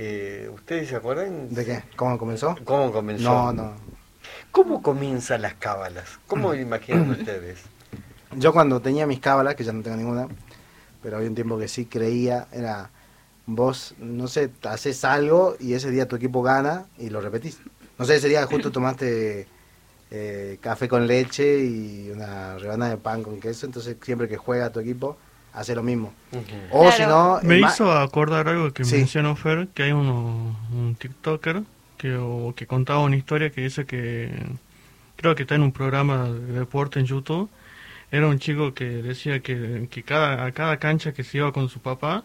¿Ustedes se acuerdan? ¿De qué? ¿Cómo comenzó? ¿Cómo comenzó? No. ¿Cómo comienzan las cábalas? ¿Cómo imaginan ustedes? Yo cuando tenía mis cábalas, que ya no tengo ninguna, pero había un tiempo que sí creía, era vos, no sé, haces algo y ese día tu equipo gana y lo repetís. No sé, ese día justo tomaste café con leche y una rebanada de pan con queso, entonces siempre que juega tu equipo, hace lo mismo. O Claro. si no... Me hizo acordar algo que Sí. mencionó Fer, que hay un TikToker que contaba una historia que dice que, creo que está en un programa de deporte en YouTube, era un chico que decía que a cada cancha que se iba con su papá,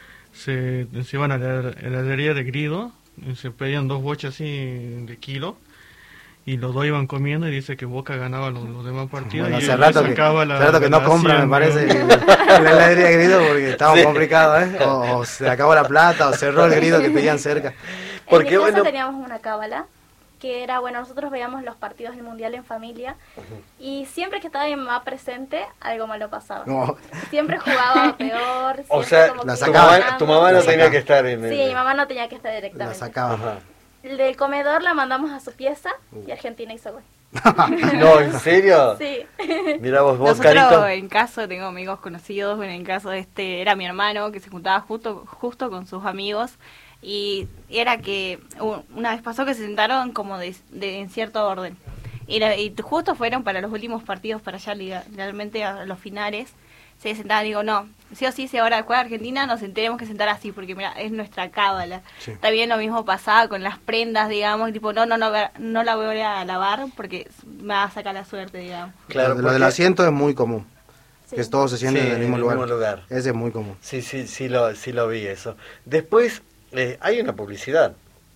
se iban a la heladería de Grido, y se pedían 2 bochas así de kilo, y los dos iban comiendo, y dice que Boca ganaba los demás partidos. Bueno, y hace él rato sacaba que no compra, me parece, la heladería de Grido, porque estaba complicado, ¿eh? O se acabó la plata, o cerró el Grido que tenían cerca. Porque en mi casa bueno, teníamos una cábala, que era, bueno, nosotros veíamos los partidos del Mundial en familia, y siempre que estaba mi mamá presente, algo malo pasaba. No, Siempre jugaba peor, o siempre sea, como la que sacaba. tu mamá no La tenía sacaba. que estar en Sí, el... mi mamá no tenía que estar la directamente. sacaba. Ajá. El del comedor la mandamos a su pieza y Argentina hizo gol. No, ¿en serio? Sí. Mira vos, Nosotros Carito. en caso tengo amigos conocidos, bueno, en caso era mi hermano que se juntaba justo con sus amigos, y era que una vez pasó que se sentaron como en cierto orden, y justo fueron para los últimos partidos, para allá realmente a los finales, se sentaban, digo, no, sí o sí, si ahora juega Argentina nos tenemos que sentar así, porque mira, es nuestra cábala. Sí. También lo mismo pasaba con las prendas, digamos, tipo, no la voy a lavar porque me va a sacar la suerte, digamos. Claro, lo porque- del asiento es muy común, Sí. que todos se sienten Sí, en el mismo lugar. lugar. Ese es muy común. Sí lo vi eso. Después, hay una publicidad.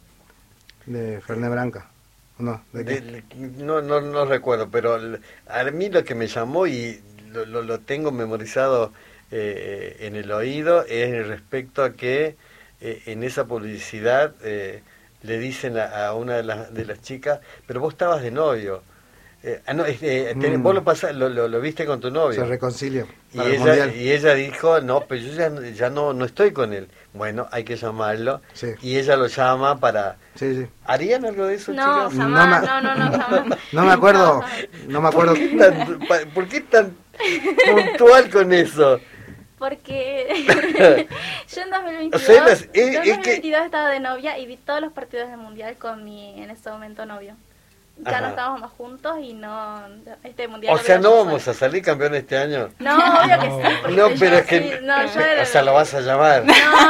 De Fernet Branca. ¿No? ¿De qué? No recuerdo, pero a mí lo que me llamó y lo tengo memorizado en el oído es respecto a que en esa publicidad le dicen a una de las chicas, pero vos estabas de novio. Vos lo viste con tu novio. Se reconcilia Y para el Mundial. ella dijo, no, pero yo ya no estoy con él. Bueno, hay que llamarlo. Sí. Y ella lo llama para... Sí. ¿Harían algo de eso, No, chicas? jamás, No no, jamás. No me acuerdo, no me acuerdo. ¿Por qué tan puntual con eso? Porque yo en 2022, O sea, yo en es que- 2022 estaba de novia y vi todos los partidos del Mundial con mi, en ese momento, novio. Ya Ajá. no estábamos más juntos y no, este Mundial... O sea, lo ¿no vi yo vamos sola. a salir campeón este año? No, obvio que sí. porque No, yo pero es sí, que... no, yo era- O sea, lo vas a llamar.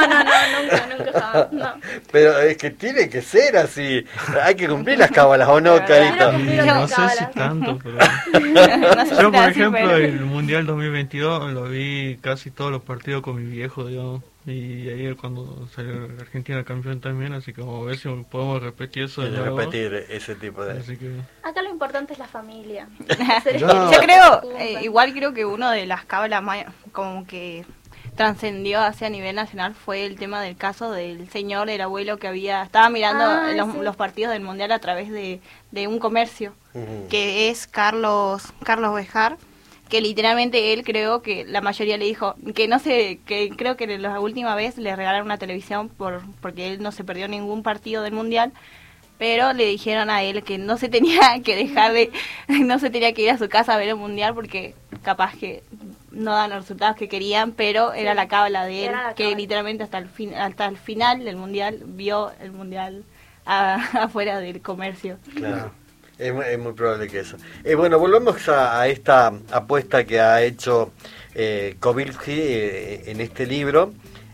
nunca jamás, no. Pero es que tiene que ser así. Hay que cumplir las cábalas, ¿o no, Claro. Carito? Quiero Y cumplir no las sé si cábalas. tanto, pero... No sé si Yo, por tan así, ejemplo, pero- el Mundial 2022 lo vi casi todos los partidos con mi viejo, digamos. Y ahí es cuando salió Argentina campeón también, así que vamos a ver si podemos repetir eso de De nuevo. repetir ese tipo de... Así que... Acá lo importante es la familia. Yo creo, igual creo que uno de las cábalas más como que trascendió hacia nivel nacional fue el tema del caso del señor, el abuelo que estaba mirando Ah, sí. los partidos del Mundial a través de un comercio, Ujú. que es Carlos Bejar, que literalmente él creo que la mayoría le dijo que no sé, que creo que la última vez le regalaron una televisión porque él no se perdió ningún partido del Mundial, pero le dijeron a él que no se tenía que no se tenía que ir a su casa a ver el Mundial porque capaz que no dan los resultados que querían, pero era la cábala de él, Era la que cábala. literalmente hasta el final del Mundial vio el Mundial afuera del comercio. Claro. Es muy probable que eso. Bueno, volvemos a esta apuesta que ha hecho Kovilsky en este libro.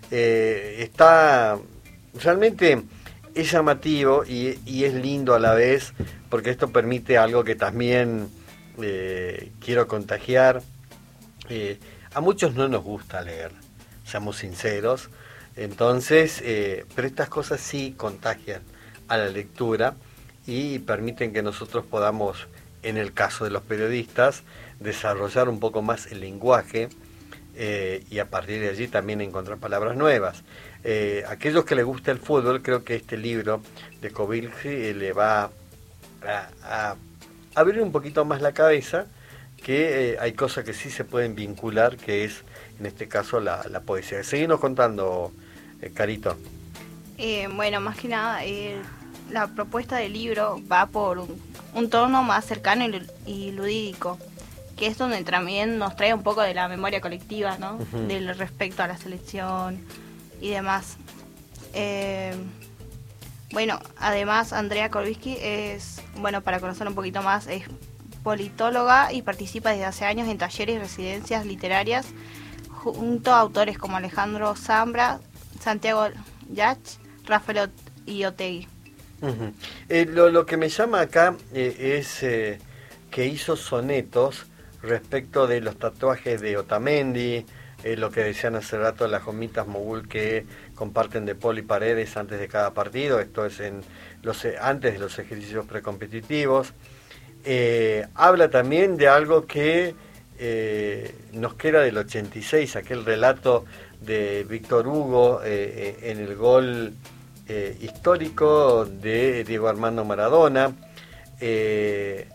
Está realmente es llamativo y es lindo a la vez, porque esto permite algo que también quiero contagiar. A muchos no nos gusta leer, seamos sinceros. Entonces, pero estas cosas sí contagian a la lectura y permiten que nosotros podamos, en el caso de los periodistas, desarrollar un poco más el lenguaje y a partir de allí también encontrar palabras nuevas. Aquellos que les gusta el fútbol, creo que este libro de Kovilsky le va a abrir un poquito más la cabeza, que hay cosas que sí se pueden vincular, que es en este caso la poesía. Seguimos contando, Carito. Bueno, más que nada, la propuesta del libro va por un tono más cercano y lúdico, que es donde también nos trae un poco de la memoria colectiva, ¿no? Ujú. Del respecto a la selección y demás. Bueno, además Andrea Korbisky es, bueno, para conocer un poquito más, es politóloga y participa desde hace años en talleres y residencias literarias junto a autores como Alejandro Zambra, Santiago Yach, Rafael y Otegui. Ujú. Lo que me llama acá es que hizo sonetos respecto de los tatuajes de Otamendi, lo que decían hace rato las gomitas mogul que comparten de Poli Paredes antes de cada partido, esto es antes de los ejercicios precompetitivos. Habla también de algo que nos queda del 86, aquel relato de Víctor Hugo en el gol histórico de Diego Armando Maradona. El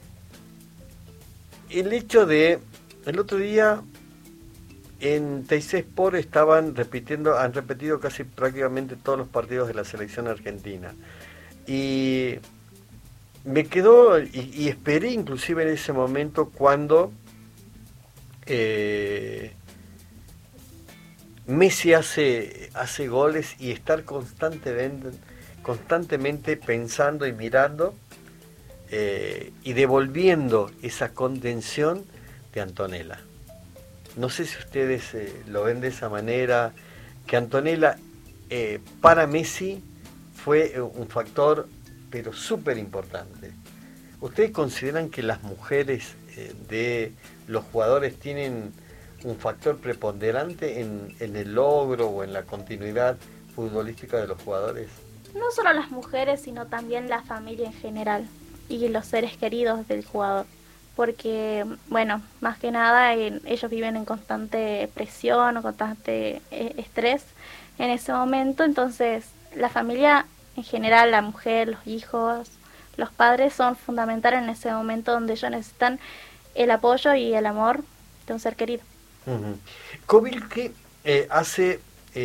hecho de, el otro día en TIC Sport han repetido casi prácticamente todos los partidos de la selección argentina. Y me quedó, y esperé inclusive en ese momento cuando Messi hace goles y estar constantemente pensando y mirando y devolviendo esa contención de Antonella. No sé si ustedes lo ven de esa manera, que Antonella para Messi fue un factor pero súper importante. ¿Ustedes consideran que las mujeres de los jugadores tienen un factor preponderante en el logro o en la continuidad futbolística de los jugadores? No solo las mujeres, sino también la familia en general y los seres queridos del jugador. Porque, bueno, más que nada ellos viven en constante presión o constante estrés en ese momento. Entonces, la familia en general, la mujer, los hijos, los padres son fundamentales en ese momento donde ellos necesitan el apoyo y el amor de un ser querido. Uh-huh. Kobilski hace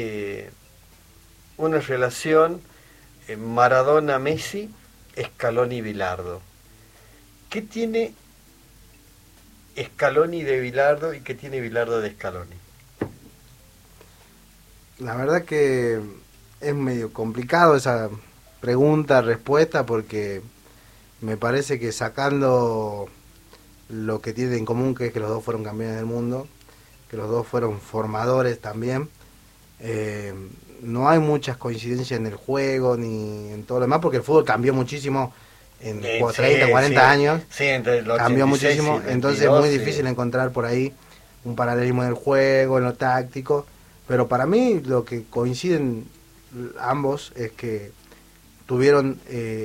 una relación Maradona-Messi, Scaloni-Bilardo. ¿Qué tiene Scaloni de Bilardo y qué tiene Bilardo de Scaloni? La verdad que es medio complicado esa pregunta, respuesta, porque me parece que sacando lo que tienen en común, que es que los dos fueron campeones del mundo, que los dos fueron formadores también, no hay muchas coincidencias en el juego ni en todo lo demás, porque el fútbol cambió muchísimo en 30, 40 años, entre el 86 cambió muchísimo, y el 22, entonces es muy difícil encontrar por ahí un paralelismo en el juego, en lo táctico, pero para mí lo que coinciden ambos es que tuvieron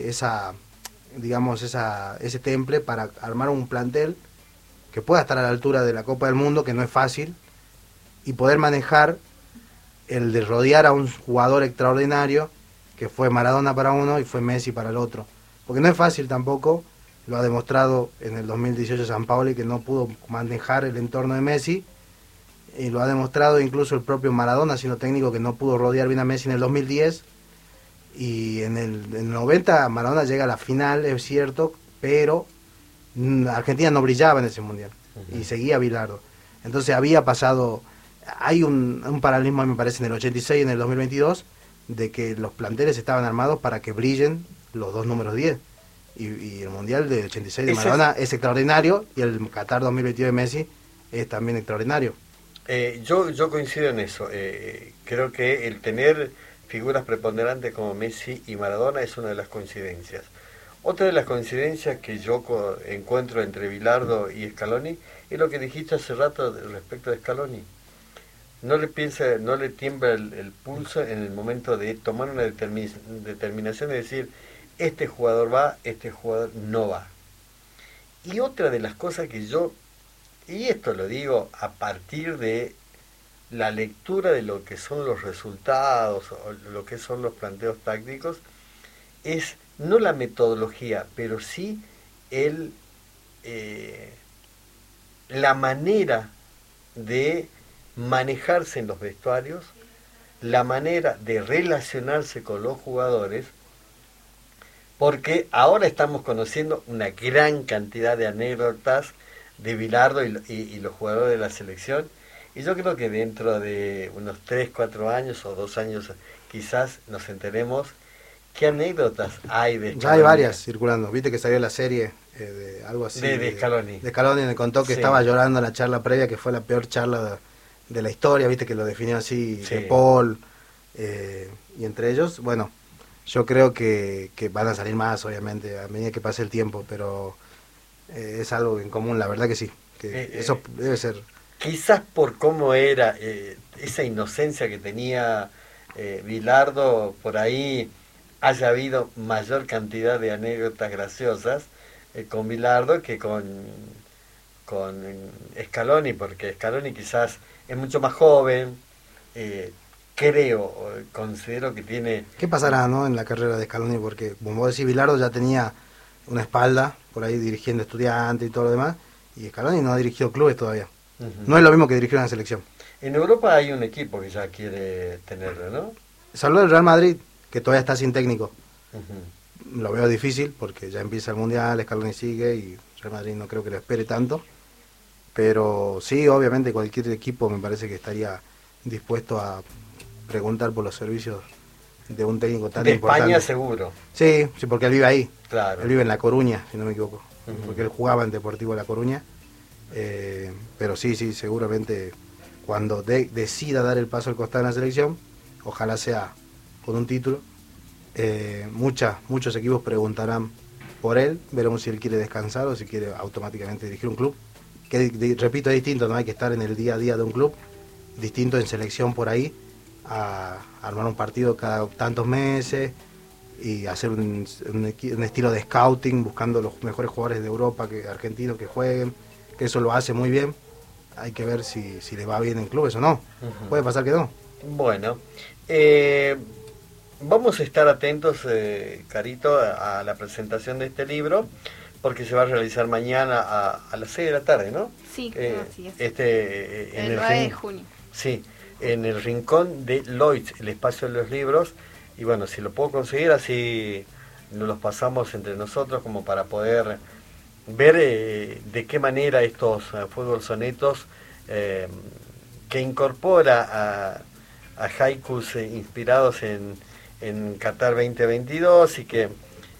ese temple para armar un plantel que pueda estar a la altura de la Copa del Mundo, que no es fácil, y poder manejar el de rodear a un jugador extraordinario, que fue Maradona para uno y fue Messi para el otro. Porque no es fácil tampoco, lo ha demostrado en el 2018 Sampaoli, que no pudo manejar el entorno de Messi, y lo ha demostrado incluso el propio Maradona, siendo técnico, que no pudo rodear bien a Messi en el 2010, y en el 90 Maradona llega a la final, es cierto, pero Argentina no brillaba en ese mundial, y seguía Bilardo. Entonces había pasado, hay un paralelismo, me parece, en el 86 y en el 2022, de que los planteles estaban armados para que brillen los dos números 10. Y el mundial del 86 de Maradona es extraordinario, y el Qatar 2022 de Messi es también extraordinario. Yo coincido en eso. Creo que el tener figuras preponderantes como Messi y Maradona es una de las coincidencias. Otra de las coincidencias que yo encuentro entre Bilardo y Scaloni es lo que dijiste hace rato respecto de Scaloni. No le tiembla el pulso en el momento de tomar una determinación de decir, este jugador va, este jugador no va. Y otra de las cosas que y esto lo digo a partir de la lectura de lo que son los resultados o lo que son los planteos tácticos, es no la metodología, pero sí la manera de manejarse en los vestuarios la manera de relacionarse con los jugadores, porque ahora estamos conociendo una gran cantidad de anécdotas de Bilardo y los jugadores de la selección, y yo creo que dentro de unos 3, 4 años o 2 años quizás nos enteremos qué anécdotas hay de Scaloni. Ya hay varias circulando, viste que salió la serie de algo así. De Scaloni. De Scaloni me contó que Sí. estaba llorando en la charla previa, que fue la peor charla de la historia, viste que lo definió así, Sí. de Paul, y entre ellos, bueno, yo creo que van a salir más, obviamente, a medida que pase el tiempo, pero es algo en común, la verdad que sí, que eso debe ser. Quizás por cómo era esa inocencia que tenía Bilardo, por ahí haya habido mayor cantidad de anécdotas graciosas con Bilardo que con Scaloni, porque Scaloni quizás es mucho más joven, considero que tiene... ¿Qué pasará, no, en la carrera de Scaloni? Porque, como vos decís, Bilardo ya tenía una espalda por ahí dirigiendo estudiantes y todo lo demás, y Scaloni no ha dirigido clubes todavía. No es lo mismo que dirigir una selección. En Europa hay un equipo que ya quiere tenerlo, ¿no? Se habló del Real Madrid, que todavía está sin técnico. Ujú. Lo veo difícil porque ya empieza el Mundial, Scaloni sigue y Real Madrid no creo que lo espere tanto. Pero sí, obviamente cualquier equipo me parece que estaría dispuesto a preguntar por los servicios de un técnico tan De importante. España seguro, Sí, sí, porque él vive ahí. claro. Él vive en La Coruña, si no me equivoco. Ujú. Porque él jugaba en Deportivo La Coruña. Pero sí, seguramente cuando decida dar el paso al costado en la selección, ojalá sea con un título, muchos equipos preguntarán por él, veremos si él quiere descansar o si quiere automáticamente dirigir un club, que repito, es distinto, no hay que estar en el día a día de un club, distinto en selección por ahí, a armar un partido cada tantos meses y hacer un estilo de scouting, buscando los mejores jugadores de Europa, argentinos que jueguen, que eso lo hace muy bien. Hay que ver si le va bien en clubes o no. Ujú. Puede pasar que no. Bueno, vamos a estar atentos, Carito, a la presentación de este libro, porque se va a realizar mañana a las 6 de la tarde, ¿no? Sí, así es. En el 9 de junio. Sí, en el rincón de Lloyds, el espacio de los libros. Y bueno, si lo puedo conseguir, así nos los pasamos entre nosotros como para poder ver de qué manera estos fútbol sonetos que incorpora a haikus inspirados en Qatar 2022 y que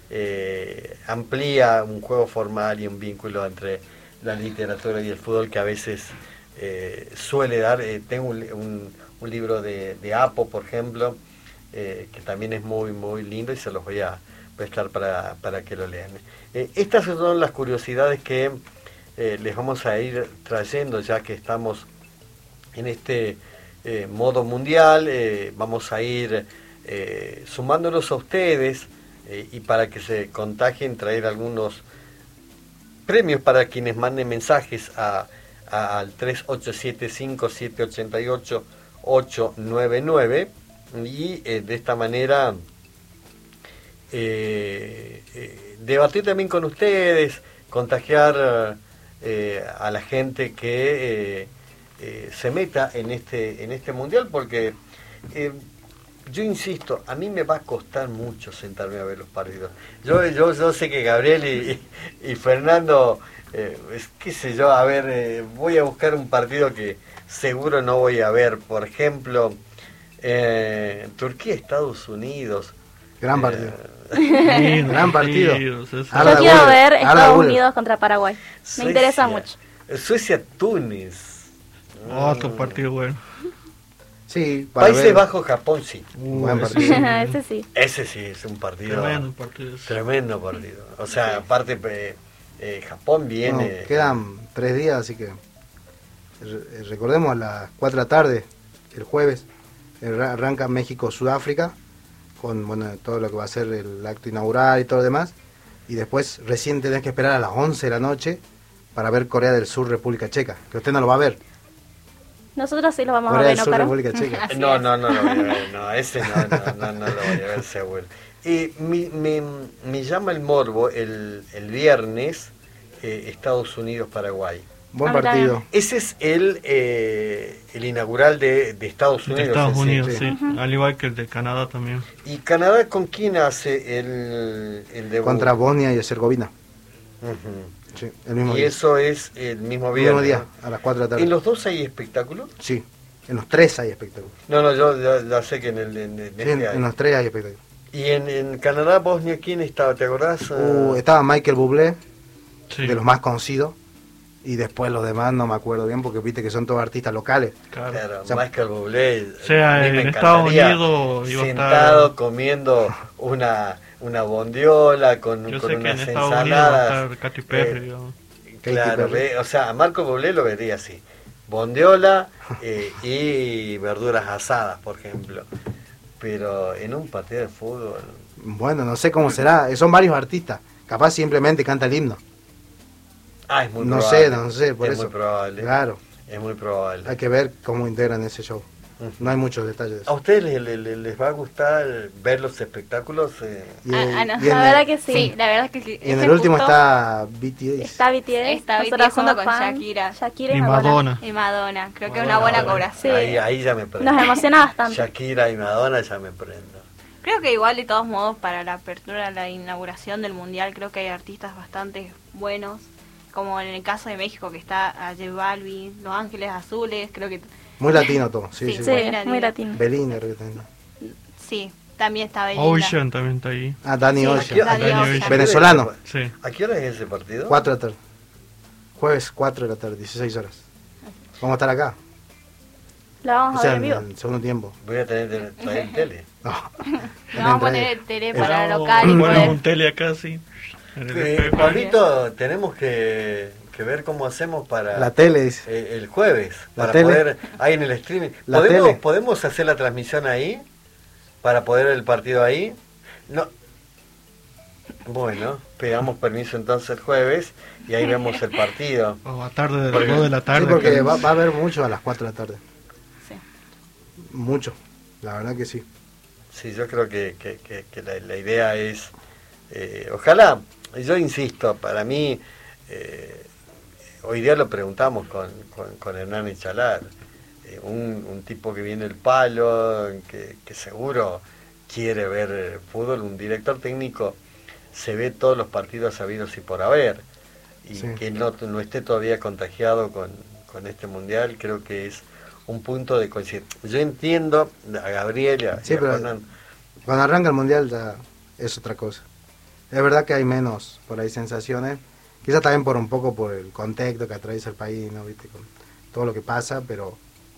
amplía un juego formal y un vínculo entre la literatura y el fútbol que a veces suele dar. Tengo un libro de Apo, por ejemplo, que también es muy muy lindo y se los voy a prestar para que lo lean. Estas son las curiosidades que les vamos a ir trayendo ya que estamos en este modo mundial. Vamos a ir sumándolos a ustedes y para que se contagien, traer algunos premios para quienes manden mensajes al 3875-788-899 y de esta manera debatir también con ustedes, contagiar a la gente que se meta en este mundial, porque yo insisto, a mí me va a costar mucho sentarme a ver los partidos. Yo sé que Gabriel y Fernando, qué sé yo, a ver, voy a buscar un partido que seguro no voy a ver. Por ejemplo, Turquía-Estados Unidos. Gran partido. Gran partido. Yo Arda quiero Güler, ver Arda Estados Güler. Unidos contra Paraguay. Me interesa mucho. Suecia-Túnez. Otro partido bueno. Sí, para Países ver. Bajos, Japón, sí. Buen ese partido. sí. Ese sí. Ese sí es un partido. Tremendo partido. Tremendo partido. O sea, aparte Japón No, viene. quedan 3 días, así que recordemos a las 4 de la tarde, el jueves, arranca México-Sudáfrica, con todo lo que va a ser el acto inaugural y todo lo demás, y después recién tenés que esperar a las 11 de la noche para ver Corea del Sur, República Checa, que usted no lo va a ver. Nosotros sí lo vamos Corea a del ver, ¿no, Sur, Caro? República Checa. Así No, es. no lo voy a ver. No, ese no lo voy a ver seguro. Y me llama el morbo el viernes Estados Unidos-Paraguay. Buen A mí partido. también. Ese es el inaugural de Estados De Unidos. Estados ese. Unidos, sí. sí. Al igual que el de Canadá también. ¿Y Canadá con quién hace el debut? Contra Bosnia y Herzegovina. Ujú. Sí, el mismo Y día. eso es el mismo El viernes. mismo día, ¿no? a las 4 de la tarde. ¿En los dos hay espectáculos? Sí, en los 3 hay espectáculos. No, yo ya sé que en Sí, este hay. en los 3 hay espectáculos. ¿Y en Canadá, Bosnia, quién estaba? ¿Te acordás? Estaba Michael Bublé, Sí, de los más conocidos. Y después los demás no me acuerdo bien porque viste que son todos artistas locales. claro. Claro, O sea, Michael Bublé. O sea, a mí me en Estados encantaría Unidos iba a sentado estar... comiendo una bondiola con Yo con sé que unas en Estados Unidos va a ensaladas. estar Katy Perry. Eh, digamos. Claro, Katy Perry. o sea, a Marco Bublé lo vería así. Bondiola y verduras asadas, por ejemplo. Pero en un partido de fútbol... Bueno, no sé cómo será. Son varios artistas. Capaz simplemente canta el himno. Ah, es muy No probable. sé, no sé, por es eso. muy probable. Claro, Es muy probable. hay que ver cómo integran ese show. Ujú. No hay muchos detalles de ¿A eso. ustedes les va a gustar ver los espectáculos? Y, Ah, no, y en La verdad el, que sí. Sí, la verdad es que sí. y en Ese el último justo- está BTS. Está BTS. Está nosotros BTS junto somos con fan. Shakira. Shakira Y Madonna. Y Madonna. Creo que es Madonna, una buena Madonna. colaboración. Sí. Ahí ya me prendo. Nos emociona bastante. Shakira y Madonna ya me prendo. Creo que igual de todos modos para la apertura, la inauguración del mundial, creo que hay artistas bastante buenos, como en el caso de México que está a J Balvin, Los Ángeles Azules, creo que Muy latino todo. Sí, Sí, sí. Sí, Muy muy latino. latino. Belinda creo que también. sí, también está Belinda. Ocean también está ahí. Ah, Danny Sí, Ocean. Danny Danny Ocean. Ocean. Venezolano. Sí. ¿A qué hora es ese partido? 4 de la tarde. Jueves 4 de la tarde, 16 horas. Vamos a estar acá. La vamos O a sea, ver en en vivo. el segundo tiempo. Voy a tener que traer tele. No. Nos vamos a poner el tele para Ponemos- local y ponemos poder... un tele acá, sí. En el espejo. Pablito, tenemos que ver cómo hacemos para La tele dice. el jueves, La para tele. poder, ahí en el streaming. La tele. ¿Podemos hacer la transmisión ahí? ¿Para poder ver el partido ahí? No. Bueno, pedamos permiso entonces el jueves y ahí vemos el partido. O a tarde de Porque- las 2 de la tarde. Sí, porque que- va a haber mucho a las 4 de la tarde. Sí. Mucho. La verdad que sí. Sí, yo creo que la idea es, ojalá, yo insisto, para mí, hoy día lo preguntamos con Hernán Echalar, un tipo que viene el palo, que seguro quiere ver fútbol, un director técnico se ve todos los partidos habidos y por haber, y Sí. que no esté todavía contagiado con este mundial, creo que es un punto de coincidencia. Yo entiendo a Gabriel y a, Sí, y a pero- Fernando. Cuando arranca el mundial ya es otra cosa. Es verdad que hay menos por ahí sensaciones. Quizás también por un poco por el contexto que atraviesa el país, ¿no? ¿Viste? Con todo lo que pasa, pero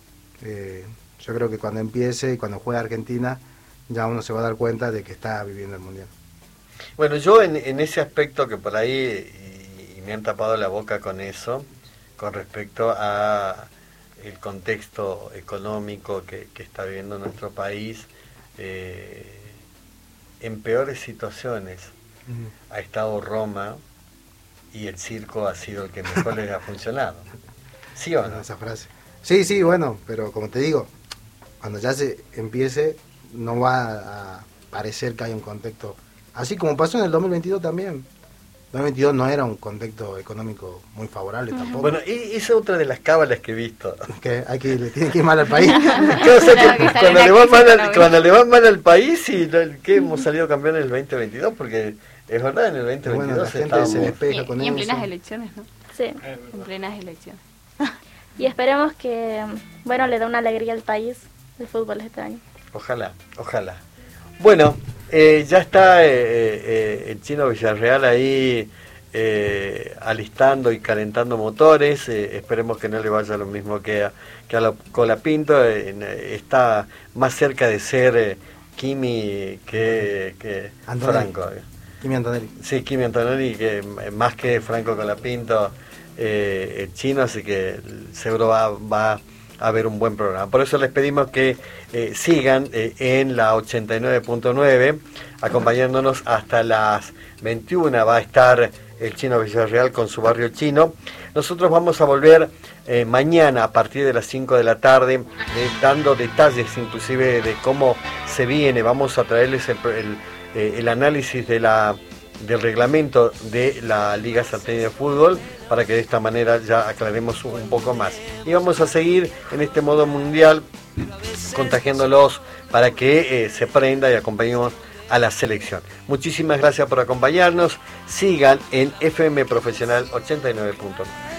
yo creo que cuando empiece y cuando juegue Argentina ya uno se va a dar cuenta de que está viviendo el mundial. Bueno, yo en ese aspecto que por ahí, y me han tapado la boca con eso, con respecto a el contexto económico que está viviendo nuestro país, en peores situaciones ha estado Roma y el circo ha sido el que mejor les ha funcionado. ¿Sí o no? Esa frase. Sí, sí, bueno, pero como te digo, cuando ya se empiece no va a parecer que hay un contexto, así como pasó en el 2022 también. 2022 no era un contexto económico muy favorable tampoco. Bueno, esa es otra de las cábalas que he visto. Que hay que le tiene que ir mal al país. Que, o sea, Claro, que que sale cuando, una le va crisis mal económica. cuando le va mal al país y que hemos salido campeones en el 2022, porque es verdad, en el Bueno, 2022 la gente estábamos... se despeja Y, con y en eso. plenas elecciones, ¿no? Sí. En plenas elecciones. Y esperemos que, bueno, le dé una alegría al país el fútbol este año. Ojalá, ojalá. Bueno, ya está el Chino Villarreal ahí alistando y calentando motores. Esperemos que no le vaya lo mismo que a la Colapinto. Está más cerca de ser Kimi que Antonelli. Franco. Kimi Antonelli. Sí, Kimi Antonelli, que más que Franco Colapinto, el Chino, así que seguro va a haber un buen programa. Por eso les pedimos que sigan en la 89.9, acompañándonos hasta las 21. Va a estar el Chino Villarreal con su barrio chino. Nosotros vamos a volver mañana a partir de las 5 de la tarde, dando detalles inclusive de cómo se viene. Vamos a traerles el análisis de la del reglamento de la Liga Salteña de Fútbol, para que de esta manera ya aclaremos un poco más. Y vamos a seguir en este modo mundial, contagiándolos para que se prenda y acompañemos a la selección. Muchísimas gracias por acompañarnos. Sigan en FM Profesional 89.9.